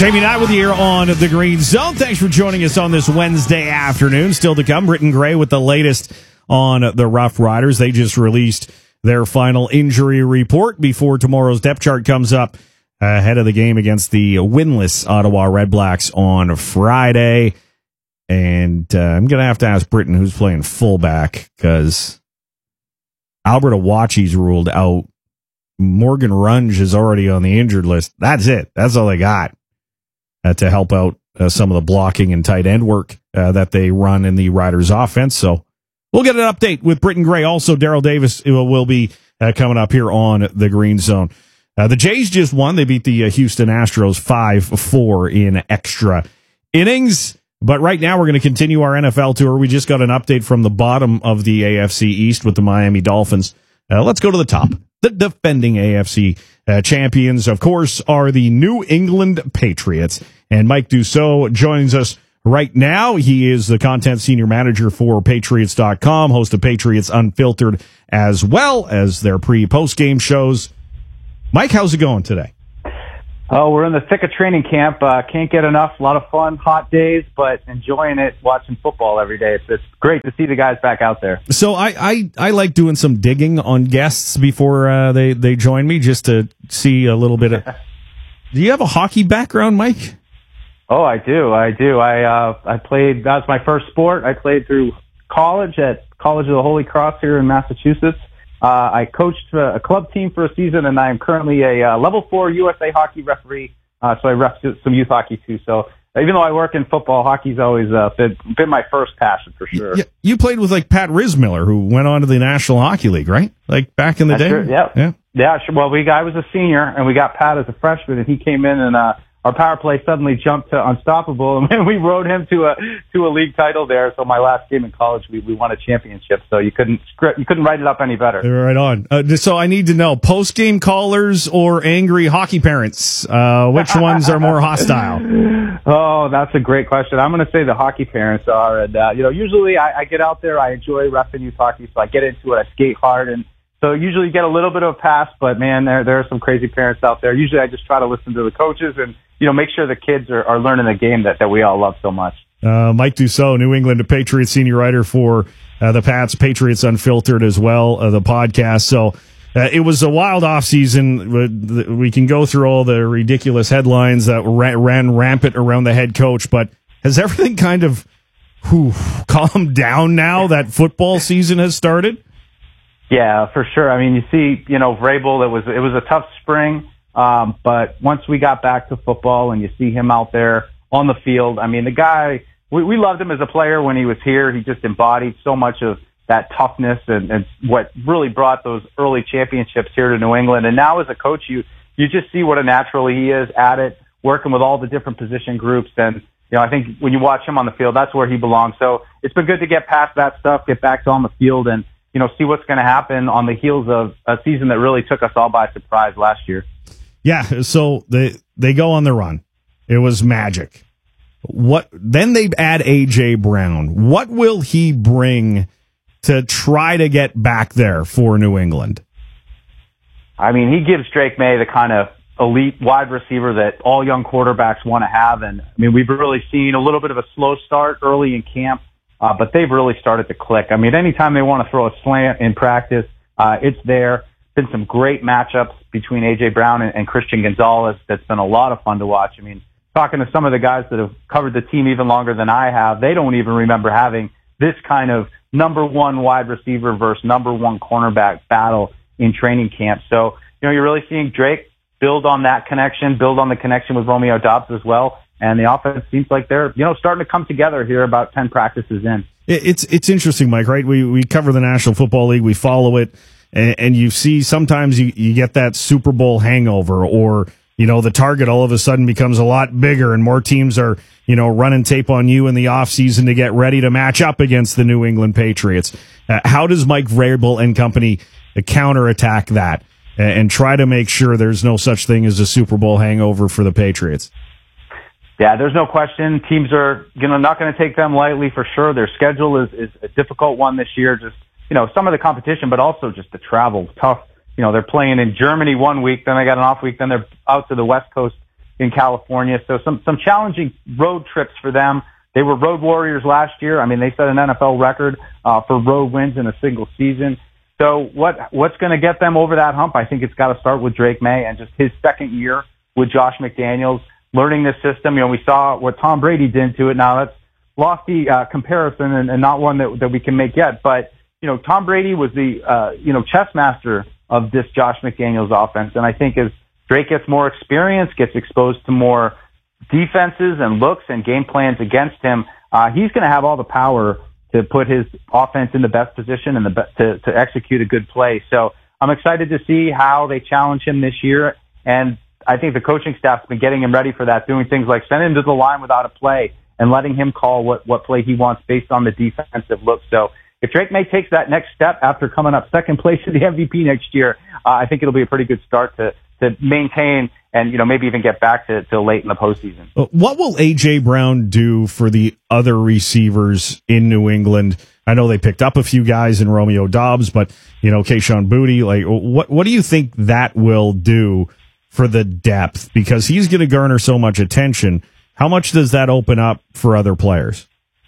Jamie Knight with you here on The Green Zone. Thanks for joining us on this Wednesday afternoon. Still to come, Britton Gray with the latest on the Rough Riders. They just released their final injury report before tomorrow's depth chart comes up ahead of the game against the winless Ottawa Redblacks on Friday. And I'm going to have to ask Britton who's playing fullback because Albert Awachi's ruled out. Morgan Runge is already on the injured list. That's it. That's all they got to help out some of the blocking and tight end work that they run in the Riders offense. So we'll get an update with Britton Gray. Also, Daryl Davis will be coming up here on the Green Zone. The Jays just won. They beat the Houston Astros 5-4 in extra innings. But right now we're going to continue our NFL tour. We just got an update from the bottom of the AFC East with the Miami Dolphins. Let's go to the top. The defending AFC champions, of course, are the New England Patriots. And Mike Dussault joins us right now. He is the content senior manager for Patriots.com, host of Patriots Unfiltered, as well as their pre-post game shows. Mike, how's it going today? Oh, we're in the thick of training camp. Can't get enough. A lot of fun, hot days, but enjoying it, watching football every day. It's great to see the guys back out there. So I like doing some digging on guests before they join me, just to see a little bit of... Do you have a hockey background, Mike? Oh, I do. I played... That was my first sport. I played through college at College of the Holy Cross here in Massachusetts. I coached a club team for a season, and I am currently a level 4 USA hockey referee. So I ref some youth hockey too. So even though I work in football, hockey's always been my first passion for sure. Yeah, you played with like Pat Rismiller, who went on to the National Hockey League, right? Like back in the day. Sure, yeah. Sure. Well, I was a senior, and we got Pat as a freshman, and he came in and our power play suddenly jumped to unstoppable, and we rode him to a league title there. So my last game in college, we won a championship. So you couldn't write it up any better. Right on. So I need to know, post game callers or angry hockey parents, which ones are more hostile? Oh, that's a great question. I'm going to say the hockey parents are, and usually I get out there, I enjoy reffing youth hockey, so I get into it, I skate hard, and so usually you get a little bit of a pass, but man, there are some crazy parents out there. Usually I just try to listen to the coaches and, make sure the kids are learning the game that we all love so much. Mike Dussault, New England Patriots senior writer for the Pats, Patriots Unfiltered as well, the podcast. So it was a wild offseason. We can go through all the ridiculous headlines that ran rampant around the head coach, but has everything kind of calmed down now that football season has started? Yeah, for sure. I mean, you see, Vrabel, it was a tough spring. But once we got back to football and you see him out there on the field, I mean, the guy, we loved him as a player when he was here. He just embodied so much of that toughness and what really brought those early championships here to New England. And now as a coach, you just see what a natural he is at it, working with all the different position groups. And, I think when you watch him on the field, that's where he belongs. So it's been good to get past that stuff, get back to on the field and, see what's going to happen on the heels of a season that really took us all by surprise last year. Yeah, so they go on the run. It was magic. Then they add A.J. Brown. What will he bring to try to get back there for New England? I mean, he gives Drake May the kind of elite wide receiver that all young quarterbacks want to have. And, I mean, we've really seen a little bit of a slow start early in camp, but they've really started to click. I mean, anytime they want to throw a slant in practice, it's there. Been some great matchups between A.J. Brown and Christian Gonzalez. That's been a lot of fun to watch. I mean, talking to some of the guys that have covered the team even longer than I have, they don't even remember having this kind of number one wide receiver versus number one cornerback battle in training camp. So, you're really seeing Drake build on that connection, build on the connection with Romeo Doubs as well. And the offense seems like they're, starting to come together here about 10 practices in. It's interesting, Mike, right? We cover the National Football League. We follow it. And you see sometimes you get that Super Bowl hangover or, the target all of a sudden becomes a lot bigger and more teams are, running tape on you in the offseason to get ready to match up against the New England Patriots. How does Mike Vrabel and company counterattack that and try to make sure there's no such thing as a Super Bowl hangover for the Patriots? Yeah, there's no question. Teams are not going to take them lightly for sure. Their schedule is a difficult one this year. Just some of the competition, but also just the travel tough. They're playing in Germany one week, then they got an off week, then they're out to the West Coast, in California. So some challenging road trips for them. They were road warriors last year. I mean, they set an NFL record for road wins in a single season. So what's going to get them over that hump? I think it's got to start with Drake May and just his second year with Josh McDaniels, learning the system. You know, we saw what Tom Brady did to it. Now that's lofty comparison and not one that we can make yet. But, you know, Tom Brady was the, chess master of this Josh McDaniels offense. And I think as Drake gets more experience, gets exposed to more defenses and looks and game plans against him, he's going to have all the power to put his offense in the best position and to execute a good play. So I'm excited to see how they challenge him this year. And I think the coaching staff's been getting him ready for that, doing things like sending him to the line without a play and letting him call what play he wants based on the defensive look. So if Drake May takes that next step after coming up second place in the MVP next year, I think it'll be a pretty good start to maintain and, maybe even get back to late in the postseason. What will A.J. Brown do for the other receivers in New England? I know they picked up a few guys in Romeo Doubs, but, Kayshon Boutte, like, what do you think that will do for the depth? Because he's going to garner so much attention. How much does that open up for other players?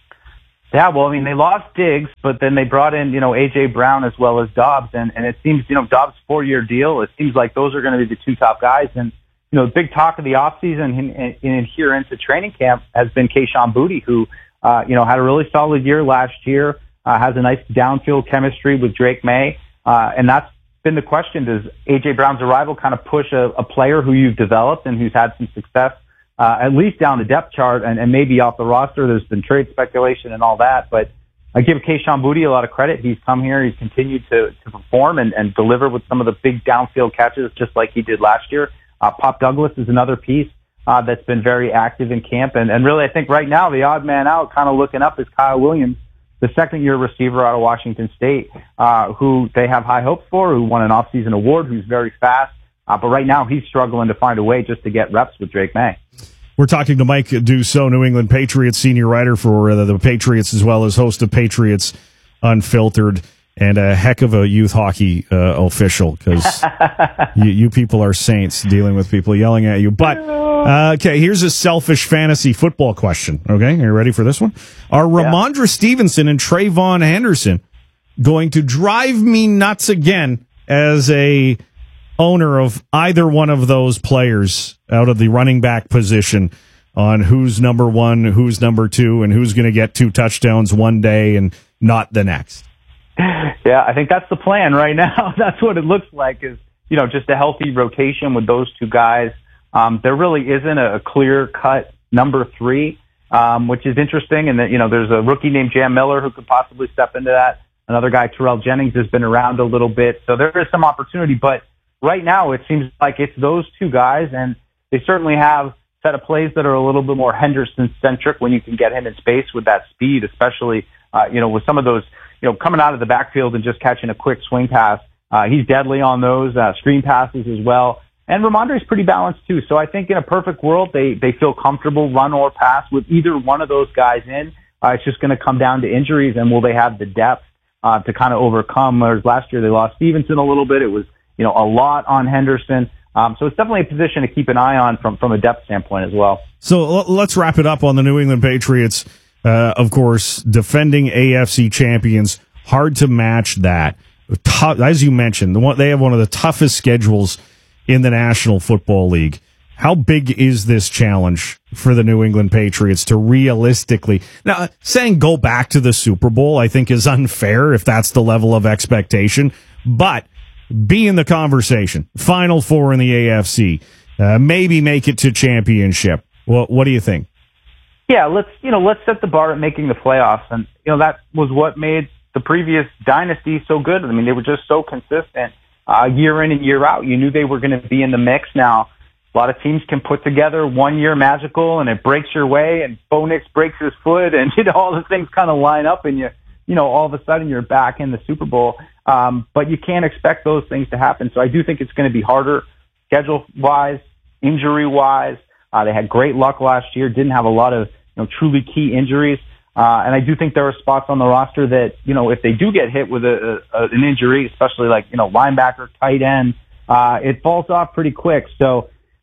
Yeah, well, I mean, they lost Diggs, but then they brought in, A.J. Brown as well as Doubs. And it seems, Doubs' 4-year deal, it seems like those are going to be the two top guys. And, the big talk of the offseason and here into training camp has been Kayshon Boutte, who, had a really solid year last year, has a nice downfield chemistry with Drake May. And that's been the question. Does A.J. Brown's arrival kind of push a player who you've developed and who's had some success, at least down the depth chart and maybe off the roster? There's been trade speculation and all that, but I give Kayshon Boutte a lot of credit. He's come here. He's continued to perform and deliver with some of the big downfield catches, just like he did last year. Pop Douglas is another piece that's been very active in camp. And really, I think right now, the odd man out kind of looking up is Kyle Williams, the second-year receiver out of Washington State, who they have high hopes for, who won an offseason award, who's very fast. But right now, he's struggling to find a way just to get reps with Drake May. We're talking to Mike Dussault, New England Patriots senior writer for the Patriots, as well as host of Patriots Unfiltered, and a heck of a youth hockey official, because you people are saints dealing with people yelling at you. But, okay, here's a selfish fantasy football question. Okay, are you ready for this one? Are Ramondre Stevenson and Trayvon Henderson going to drive me nuts again as a owner of either one of those players out of the running back position on who's number one, who's number two, and who's going to get 2 touchdowns one day and not the next? Yeah, I think that's the plan right now. That's what it looks like, is, just a healthy rotation with those two guys. There really isn't a clear-cut number 3, which is interesting. And that, there's a rookie named Jam Miller who could possibly step into that. Another guy, Terrell Jennings, has been around a little bit. So there is some opportunity. But right now, it seems like it's those two guys, and they certainly have set of plays that are a little bit more Henderson-centric when you can get him in space with that speed, especially, with some of those, coming out of the backfield and just catching a quick swing pass. He's deadly on those screen passes as well. And Ramondre's pretty balanced too. So I think in a perfect world, they feel comfortable run or pass with either one of those guys in. It's just going to come down to injuries, and will they have the depth to kind of overcome? Whereas last year they lost Stevenson a little bit. It was, a lot on Henderson. So it's definitely a position to keep an eye on from a depth standpoint as well. So let's wrap it up on the New England Patriots. Of course, defending AFC champions, hard to match that. As you mentioned, they have one of the toughest schedules in the National Football League. How big is this challenge for the New England Patriots to realistically... Now, saying go back to the Super Bowl, I think, is unfair if that's the level of expectation, but be in the conversation. Final 4 in the AFC. Maybe make it to championship. Well, what do you think? Yeah, let's set the bar at making the playoffs. And, that was what made the previous dynasty so good. I mean, they were just so consistent year in and year out. You knew they were going to be in the mix. Now, a lot of teams can put together 1 year magical and it breaks your way, and Bo Nix breaks his foot, and all the things kind of line up, and all of a sudden you're back in the Super Bowl. But you can't expect those things to happen. So I do think it's going to be harder schedule-wise, injury-wise. They had great luck last year, didn't have a lot of truly key injuries. And I do think there are spots on the roster that, if they do get hit with an injury, especially like, linebacker, tight end, it falls off pretty quick. So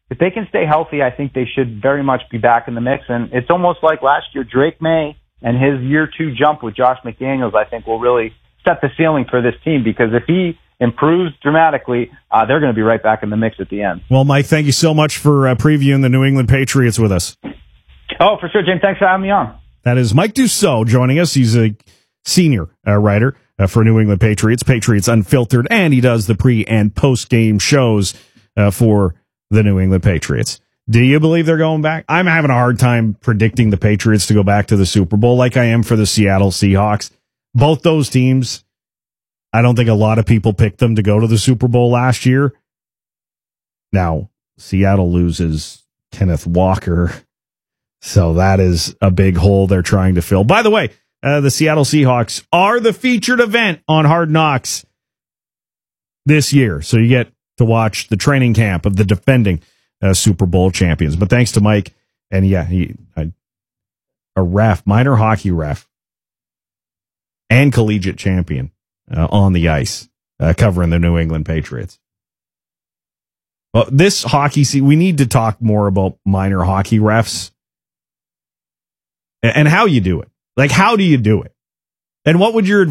if they can stay healthy, I think they should very much be back in the mix. And it's almost like last year, Drake May and his year 2 jump with Josh McDaniels, I think will really set the ceiling for this team, because if he improves dramatically, they're going to be right back in the mix at the end. Well, Mike, thank you so much for previewing the New England Patriots with us. Oh, for sure, James. Thanks for having me on. That is Mike Dussault joining us. He's a senior writer for New England Patriots, Patriots Unfiltered, and he does the pre- and post-game shows for the New England Patriots. Do you believe they're going back? I'm having a hard time predicting the Patriots to go back to the Super Bowl like I am for the Seattle Seahawks. Both those teams, I don't think a lot of people picked them to go to the Super Bowl last year. Now, Seattle loses Kenneth Walker, so that is a big hole they're trying to fill. By the way, the Seattle Seahawks are the featured event on Hard Knocks this year, so you get to watch the training camp of the defending Super Bowl champions. But thanks to Mike, and yeah, a ref, minor hockey ref, and collegiate champion on the ice, covering the New England Patriots. Well, this hockey season, we need to talk more about minor hockey refs and how you do it. Like, how do you do it? And what would your